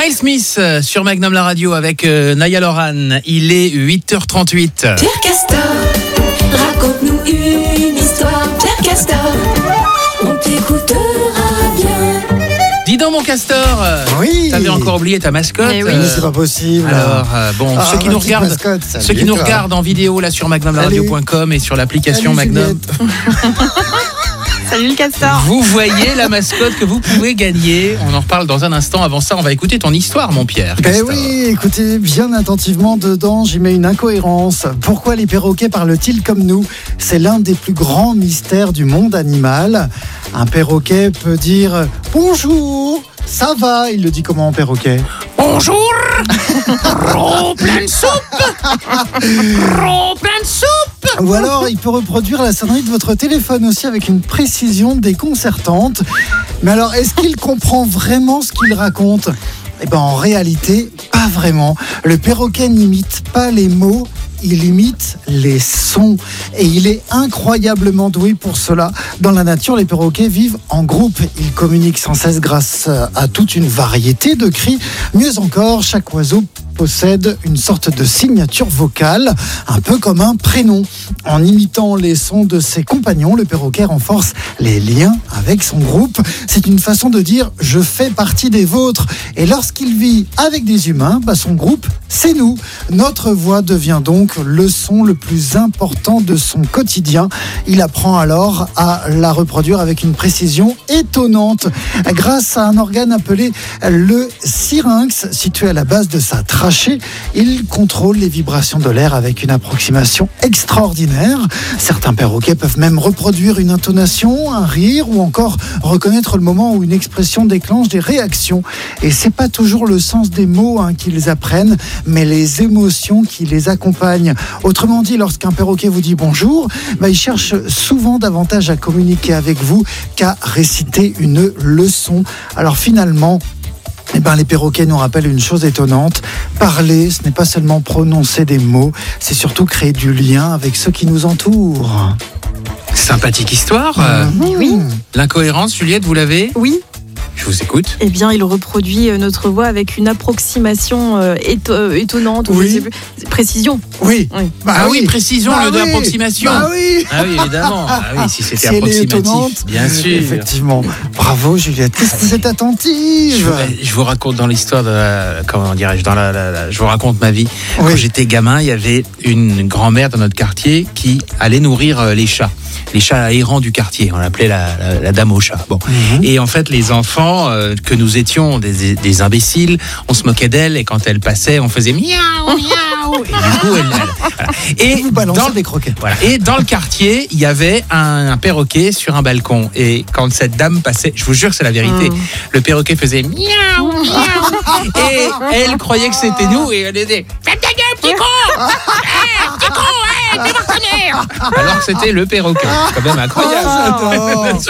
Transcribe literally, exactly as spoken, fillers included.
Miles Smith euh, sur Magnum la radio avec euh, Naya Loran. Il est huit heures trente-huit. Pierre Castor, raconte-nous une histoire. Pierre Castor, on t'écoutera bien. Dis donc mon castor, euh, Oui. t'avais encore oublié ta mascotte. Eh oui. Mais c'est pas possible. Alors euh, bon, Ah, ceux qui ma nous petite regardent, mascotte, salut, ceux qui nous toi. regardent en vidéo là sur magnum la radio point com et sur l'application Salut, Magnum, Salut le castor. vous voyez la mascotte que vous pouvez gagner. On en reparle dans un instant. Avant ça, on va écouter ton histoire, mon Pierre. Ben Castor. oui, écoutez bien attentivement dedans, j'y mets une incohérence. Pourquoi les perroquets parlent-ils comme nous ? C'est l'un des plus grands mystères du monde animal. Un perroquet peut dire « Bonjour !» Ça va, il le dit comment en perroquet ? Bonjour, gros plein de soupe, gros plein de soupe. Ou alors, il peut reproduire la sonnerie de votre téléphone aussi avec une précision déconcertante. Mais alors, est-ce qu'il comprend vraiment ce qu'il raconte ? Eh ben, en réalité, pas vraiment. Le perroquet n'imite pas les mots, il imite les sons. Et il est incroyablement doué pour cela. Dans la nature, les perroquets vivent en groupe. Ils communiquent sans cesse grâce à toute une variété de cris. Mieux encore, chaque oiseau possède une sorte de signature vocale, un peu comme un prénom. En imitant les sons de ses compagnons, le perroquet renforce les liens avec son groupe. C'est une façon de dire « je fais partie des vôtres ». Et lorsqu'il vit avec des humains, bah son groupe, c'est nous. Notre voix devient donc le son le plus important de son quotidien. Il apprend alors à la reproduire avec une précision étonnante. Grâce à un organe appelé le syrinx, situé à la base de sa trachée, il contrôle les vibrations de l'air avec une approximation extraordinaire. Certains perroquets peuvent même reproduire une intonation, un rire ou encore reconnaître le moment où une expression déclenche des réactions. Et c'est pas toujours le sens des mots hein, qu'ils apprennent, mais les émotions qui les accompagnent. Autrement dit, lorsqu'un perroquet vous dit bonjour, bah, il cherche souvent davantage à communiquer avec vous qu'à réciter une leçon. Alors finalement, eh ben, les perroquets nous rappellent une chose étonnante. Parler, ce n'est pas seulement prononcer des mots, c'est surtout créer du lien avec ceux qui nous entourent. Sympathique histoire. Euh, Oui. L'incohérence, Juliette, vous l'avez ? Oui, Je vous écoute. eh bien, il reproduit euh, notre voix avec une approximation euh, éto- euh, étonnante, ou Oui. je sais plus, précision. Oui. Oui. Bah ah oui, précision, Bah le de oui. l'approximation. Bah oui. Ah oui, évidemment. Ah oui, si c'était Si elle est approximatif, étonnante, bien sûr. Effectivement. Bravo Juliette, qu'est-ce que vous êtes Je attentive. vous, je vous raconte dans l'histoire de la, comment dirais-je, dans la, la- la- je vous raconte ma vie. Quand Oui. j'étais gamin, il y avait une grand-mère dans notre quartier qui allait nourrir euh, les chats. Les chats errants du quartier, on l'appelait la, la, la dame au chat. Bon. Mhm. Et en fait, les enfants, euh, que nous étions des, des imbéciles, on se moquait d'elle et quand elle passait, on faisait miaou, miaou. Et du coup, elle. elle- voilà. Et Vous balancez dans, des croquettes. voilà. Et dans le quartier, il y avait un, un perroquet sur un balcon. Et quand cette dame passait, je vous jure, c'est la vérité, Mm. le perroquet faisait miaou, miaou. Et elle croyait que c'était nous et elle disait ferme ta gueule, petit con. Eh, petit con, eh, tu vas voir ta mère. Alors que c'était le perroquet. C'est quand même incroyable. Ah, j'adore.